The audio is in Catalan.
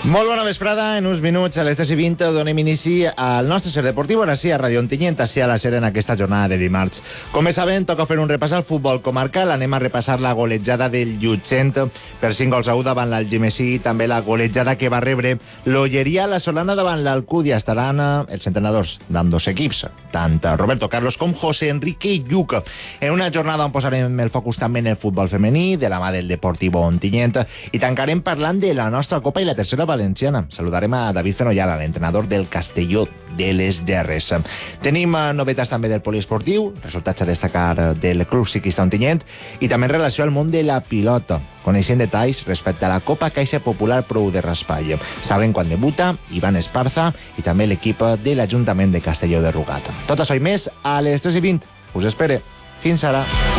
Molt bona vesprada, en uns minuts a les 3:20 donem inici al nostre ser deportiu, ara sí, a Radio Ontinyent, així a la SER en aquesta jornada de dimarts. Com bé saben, toca fer un repàs al futbol comarcal, anem a repassar la golejada del Llutxent per 5-1 davant l'Algemesí, també la golejada que va rebre l'Olleria la Solana davant l'Alcúdia. Estaran els entrenadors d'ambdós equips, tant Roberto Carlos com José Enrique Lluc. En una jornada on posarem el focus també en el futbol femení, de la mà del Deportivo Ontinyent, i tancarem parlant de la nostra Copa i la tercera valenciana. Saludarem a David Fenollala, l'entrenador del Castelló de les Gerres. Tenim novetats també del poliesportiu, resultats a destacar del Club Ciclista Ontinyent i també en relació al món de la pilota. Coneixen detalls respecte a la Copa Caixa Popular Prou de Raspall. Saben quan debuta Ivan Esparza i també l'equip de l'Ajuntament de Castelló de Rugat. Tot això i més a les 3:20. Us espere. Fins ara.